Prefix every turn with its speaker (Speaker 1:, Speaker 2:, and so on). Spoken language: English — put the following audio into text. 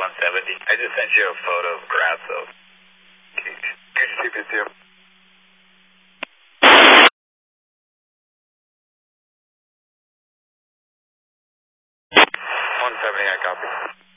Speaker 1: 170. I just sent you a photo of grass though. Here's your CP2. 170, I copy.